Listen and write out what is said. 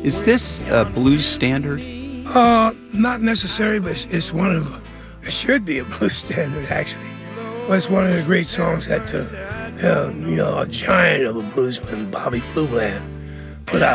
Is this a blues standard? Not necessarily, but it should be a blues standard, actually. Well, it's one of the great songs that a giant of a bluesman, Bobby Blue Bland, put out.